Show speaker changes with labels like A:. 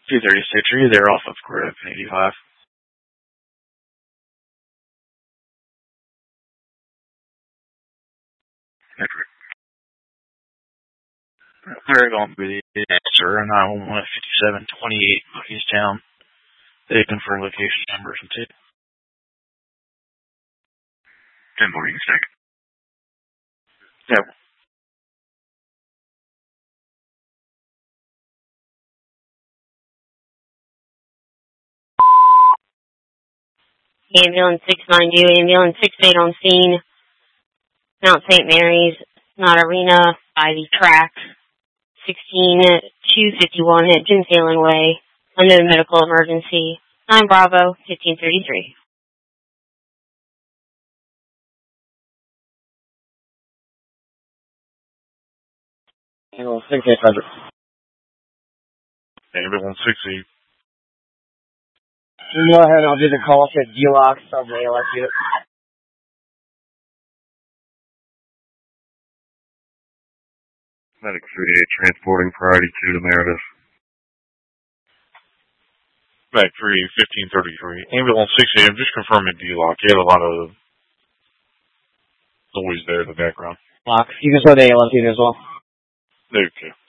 A: 236, are you there off of Grove 85? They're going to be the answer, and I want 5728 Bucky's Town. They confirm location numbers and 10 boarding stick. Yep.
B: Ambulance 692, ambulance 68 on scene, Mount St. Mary's, not arena, by the track, 16251 at Jim Salem Way, unknown medical emergency, 9 Bravo, 1533.
C: Ambulance 6800.
A: Ambulance 68.
C: Go ahead, I'll do the call to D-Lock from the ALS unit.
D: Medic 38 transporting priority 2 to Meredith.
A: Medic 38, 1533. Ambulance 68, I'm just confirming D-Lock. You have a lot of noise there in the background.
C: Lock, you can start the ALS unit as well.
A: Okay.